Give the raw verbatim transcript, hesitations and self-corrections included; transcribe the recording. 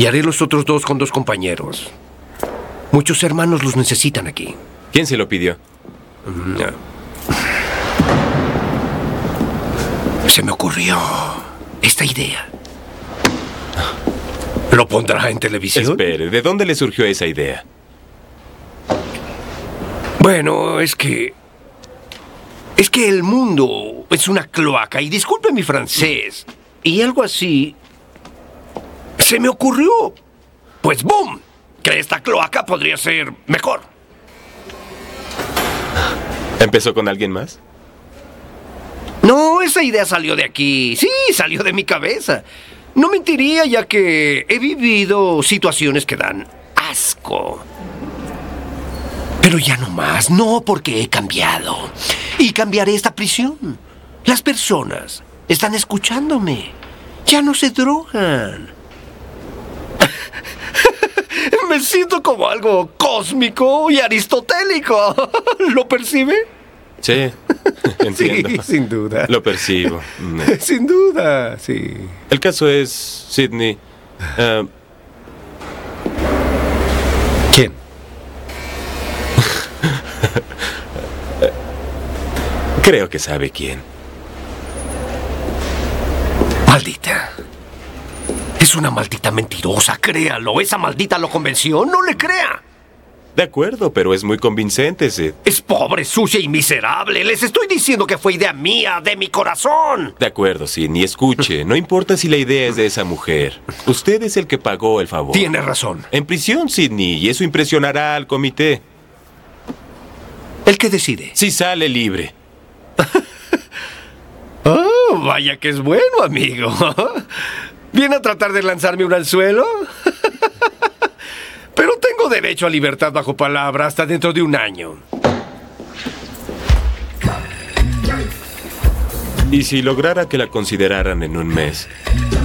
Y haré los otros dos con dos compañeros. Muchos hermanos los necesitan aquí. ¿Quién se lo pidió? No. Se me ocurrió esta idea. ¿Lo pondrá en televisión? Espere, ¿de dónde le surgió esa idea? Bueno, es que... Es que el mundo es una cloaca, y disculpe mi francés, y algo así... Se me ocurrió, pues ¡boom!, que esta cloaca podría ser mejor. ¿Empezó con alguien más? No, esa idea salió de aquí. Sí, salió de mi cabeza. No mentiría, ya que he vivido situaciones que dan asco. Pero ya no más, no, porque he cambiado. Y cambiaré esta prisión. Las personas están escuchándome. Ya no se drogan. Me siento como algo cósmico y aristotélico. ¿Lo percibe? Sí, entiendo. Sí, sin duda. Lo percibo. Sin duda, sí. El caso es, Sidney... Uh, ¿Quién? Creo que sabe quién. Maldita. Es una maldita mentirosa, créalo. Esa maldita lo convenció, no le crea. De acuerdo, pero es muy convincente, Sid. Es pobre, sucia y miserable. Les estoy diciendo que fue idea mía, de mi corazón. De acuerdo, Sidney, escuche. No importa si la idea es de esa mujer. Usted es el que pagó el favor. Tiene razón. En prisión, Sidney, y eso impresionará al comité. ¿El que decide? Si sale libre. Oh, vaya que es bueno, amigo. ¿Viene a tratar de lanzarme un anzuelo? Pero tengo derecho a libertad bajo palabra hasta dentro de un año. ¿Y si lograra que la consideraran en un mes?